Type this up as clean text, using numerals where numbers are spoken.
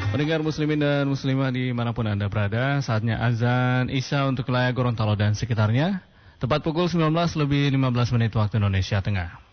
Pendengar muslimin dan muslimah dimanapun Anda berada, saatnya azan Isya untuk wilayah Gorontalo dan sekitarnya. Tepat pukul 19 lebih 15 menit waktu Indonesia Tengah.